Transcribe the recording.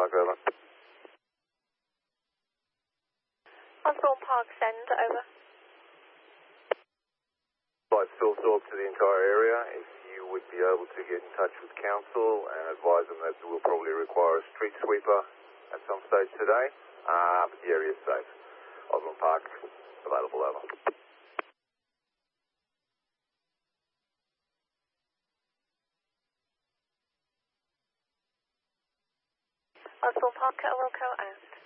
Park, over. Osborne Park, send, over. Flight still absorbed to the entire area. If you would be able to get in touch with council and advise them that we'll probably require a street sweeper at some stage today, but the area is safe. Osborne Park, available, over. Osborne Park, Wilco, out.